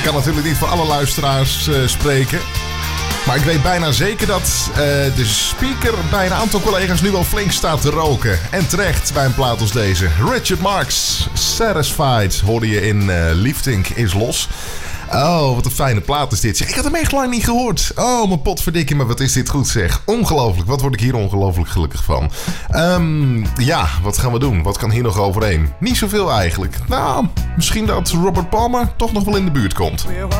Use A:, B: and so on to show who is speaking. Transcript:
A: Ik kan natuurlijk niet voor alle luisteraars spreken. Maar ik weet bijna zeker dat de speaker bij een aantal collega's nu al flink staat te roken. En terecht bij een plaat als deze. Richard Marx, Satisfied, hoorde je in Liefdink is los. Oh, wat een fijne plaat is dit. Zeg, ik had hem echt lang niet gehoord. Oh, mijn potverdikkie, maar wat is dit goed zeg. Ongelooflijk, wat word ik hier ongelooflijk gelukkig van. Ja, wat gaan we doen? Wat kan hier nog overheen? Niet zoveel eigenlijk. Nou, misschien dat Robert Palmer toch nog wel in de buurt komt.